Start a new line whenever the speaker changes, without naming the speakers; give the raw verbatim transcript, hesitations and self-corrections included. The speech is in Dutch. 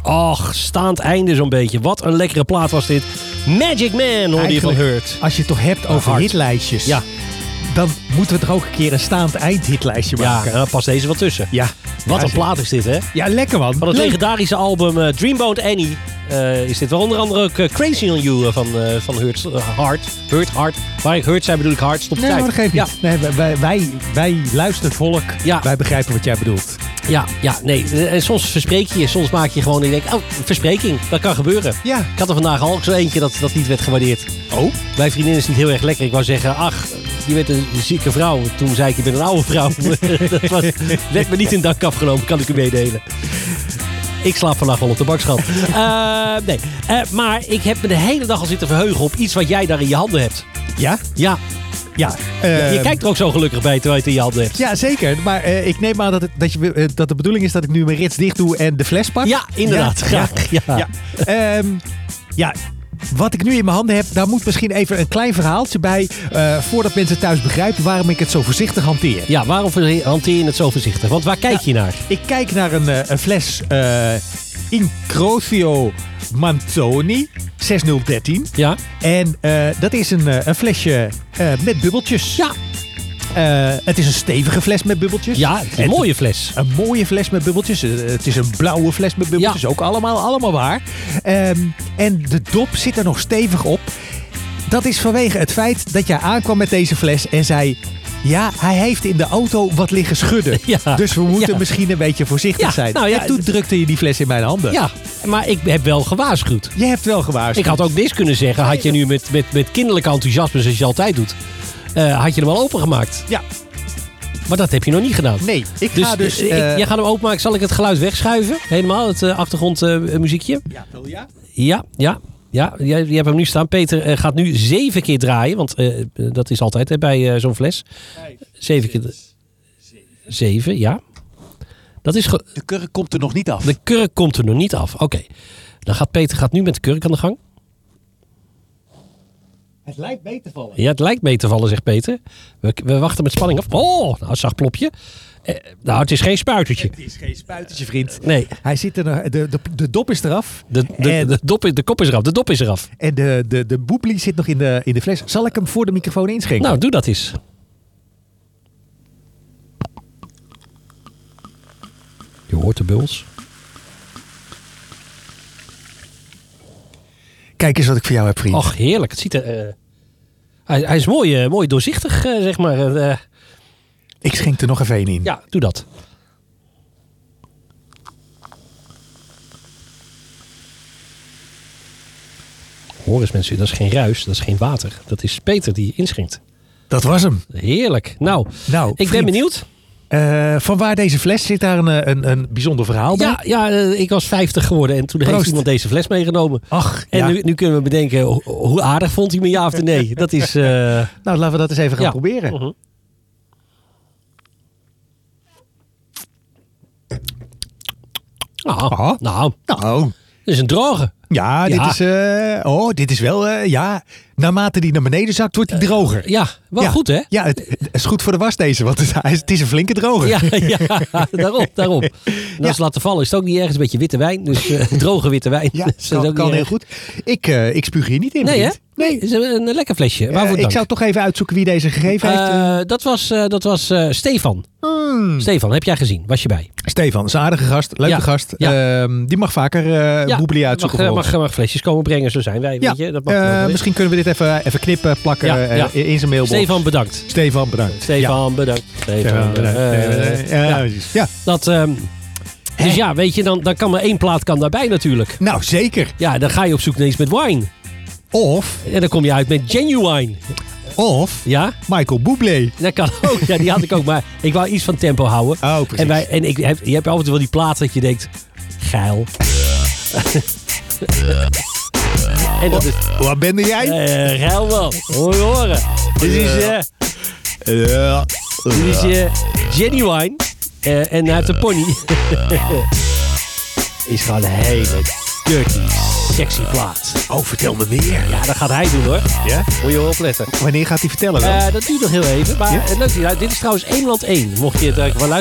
Och, staand einde zo'n beetje. Wat een lekkere plaat was dit. Magic Man hoorde je van Hurt.
Als je het toch hebt over
hard.
hitlijstjes.
Ja.
Dan moeten we toch ook een keer een staand eindhitlijstje
Ja,
maken.
dan past deze wel tussen.
Ja.
Wat
Ja,
een plaat is dit, hè?
Ja, lekker man.
Van het
Leuk.
legendarische album uh, Dreamboat Annie uh, is dit wel onder andere ook uh, Crazy on You uh, van, uh, van Hurt uh, Hard. Hurt Hard. Waar ik Hurt zei bedoel ik Hard. Stop de
Nee,
tijd.
maar dat geeft
ja.
niet. Nee, wij, wij, wij luisteren het volk.
Ja.
Wij begrijpen wat jij bedoelt.
Ja, ja, nee. En soms verspreek je je. Soms maak je gewoon en je denkt, oh, verspreking. Dat kan gebeuren.
Ja.
Ik had er vandaag al ook zo eentje dat dat niet werd gewaardeerd.
Oh?
Mijn vriendin is niet heel erg lekker. Ik wou zeggen, ach, je bent een zieke vrouw. Toen zei ik, je bent een oude vrouw. Dat was, werd me niet in dank afgenomen, kan ik u meedelen. Ik slaap vannacht wel op de bank, schat. Uh, nee, uh, maar ik heb me de hele dag al zitten verheugen op iets wat jij daar in je handen hebt.
Ja?
Ja.
Ja.
Uh, je
uh,
kijkt er ook zo gelukkig bij terwijl je het in je handen hebt.
Ja, zeker. Maar uh, ik neem aan dat, het, dat, je, uh, dat de bedoeling is dat ik nu mijn rits dicht doe en de fles pak.
Ja, inderdaad.
Ja.
Graag. Ja.
Ja. Ja. Um, ja. Wat ik nu in mijn handen heb, daar moet misschien even een klein verhaaltje bij. Uh, voordat mensen thuis begrijpen waarom ik het zo voorzichtig hanteer.
Ja, waarom hanteer je het zo voorzichtig? Want waar kijk je naar?
Ik kijk naar een, uh, een fles uh, Incrocio Manzoni zesnul dertien.
Ja.
En uh, dat is een, uh, een flesje uh, met bubbeltjes.
Ja.
Uh, het is een stevige fles met bubbeltjes.
Ja, het is een
en
mooie fles.
Een mooie fles met bubbeltjes. Uh, het is een blauwe fles met bubbeltjes. Ja. Ook allemaal, allemaal waar. Um, en de dop zit er nog stevig op. Dat is vanwege het feit dat jij aankwam met deze fles en zei... Ja, hij heeft in de auto wat liggen schudden. Ja. Dus we moeten ja. misschien een beetje voorzichtig ja. zijn. Nou ja, en toen drukte je die fles in mijn handen.
Ja, maar ik heb wel gewaarschuwd.
Je hebt wel gewaarschuwd.
Ik had ook dit kunnen zeggen. Had je nu met, met, met kinderlijk enthousiasme, zoals je altijd doet... Uh, had je hem al opengemaakt.
Ja.
Maar dat heb je nog niet gedaan.
Nee, ik
dus,
ga dus...
Uh,
uh,
ik, jij gaat hem openmaken. Zal ik het geluid wegschuiven? Helemaal, het uh, achtergrondmuziekje?
Uh, ja, wil ja?
Ja, ja. Ja, jij, jij hebt hem nu staan. Peter uh, gaat nu zeven keer draaien. Want uh, dat is altijd hè, bij uh, zo'n fles.
Vijf,
zeven keer. Zeven. zeven, ja. Dat is ge-
de kurk komt er nog niet af.
De kurk komt er nog niet af. Oké. Okay. Dan gaat Peter gaat nu met de kurk aan de gang.
Het lijkt mee te vallen.
Ja, het lijkt mee te vallen, zegt Peter. We, we wachten met spanning af. Oh, nou, zacht plopje. Eh, nou, het is geen spuitertje.
Het is geen spuitertje, vriend.
Nee.
Hij zit er nog, de, de, de dop is eraf.
De, de,
en,
de, dop, de kop is eraf. De dop is eraf.
En de, de, de boeblie zit nog in de, in de fles. Zal ik hem voor de microfoon inschenken?
Nou, doe dat eens. Je hoort de buls.
Kijk eens wat ik voor jou heb, vriend.
Och, heerlijk. Het ziet er... Uh, hij, hij is mooi, uh, mooi doorzichtig, uh, zeg maar. Uh,
ik schenk er nog even één in.
Ja, doe dat. Hoor eens mensen, dat is geen ruis, dat is geen water. Dat is Peter die inschenkt.
Dat was hem.
Heerlijk. Nou, nou ik vriend, ben benieuwd.
Uh, van waar deze fles? Zit daar een, een, een bijzonder verhaal bij?
Ja, ja uh, ik was vijftig geworden en toen Proost. heeft iemand deze fles meegenomen.
Ach,
en
ja.
nu, nu kunnen we bedenken, hoe, hoe aardig vond hij me ja of nee? Dat is... Uh...
Nou, laten we dat eens even gaan
ja.
proberen.
Uh-huh. Ah,
ah.
Nou,
nou,
dit is een droge.
Ja,
ja.
dit is, uh, oh, dit is wel, uh, ja, naarmate die naar beneden zakt, wordt die droger.
Uh, ja, wel
ja.
goed hè?
Ja, het, het is goed voor de was deze, want het, het is een flinke droger.
Ja, ja daarom, daarom. En als ja. het laten vallen is het ook niet ergens een beetje witte wijn, dus uh, droge witte wijn.
Ja,
dus
kan,
dat
kan heel goed. Ik, uh, ik spuug hier niet in,
Nee hè?
Nee,
het is een, een lekker flesje. Waarvoor
uh,
dank.
Ik zou toch even uitzoeken wie deze gegeven heeft.
Uh, dat was, uh, dat was uh, Stefan.
Mm.
Stefan, heb jij gezien? Was je bij?
Stefan, is een aardige gast, leuke
ja.
gast.
Ja.
Uh, die mag vaker uh,
ja.
boebelie uitzoeken.
Mag, mag, mag flesjes komen brengen, zo zijn wij.
Ja.
Weet je? Dat mag
uh, misschien kunnen we dit even, even knippen, plakken ja, ja. Uh, in zijn mailbox.
Stefan, bedankt.
Stefan, bedankt.
Stefan,
ja.
bedankt. Stefan, bedankt.
Uh, ja, ja. ja.
Dat... Um, Dus ja, weet je, dan, dan kan maar één plaat kan daarbij natuurlijk.
Nou, zeker.
Ja, dan ga je op zoek naar iets met wine.
Of...
En dan kom je uit met Genuine.
Of...
Ja?
Michael Bublé.
Dat kan ook. Ja, die had ik ook. Maar ik wou iets van tempo houden.
Oh, precies.
En, wij, en ik heb, je hebt af en toe wel die plaat dat je denkt... Geil. En dat is...
Wat ben jij?
Uh, geil wel. Hoor je horen. Dit is... Uh,
ja.
Dit is uh, Genuine. Uh, en hij heeft een pony. Is gewoon een hele dirty, sexy plaat.
Oh, vertel me meer.
Ja, dat gaat hij doen hoor.
Ja?
Moet je wel opletten.
Wanneer gaat hij vertellen dan?
Uh, dat duurt nog heel even. Maar ja? uh, leuk, dit is trouwens één land één. Mocht je het uh, wel luisteren.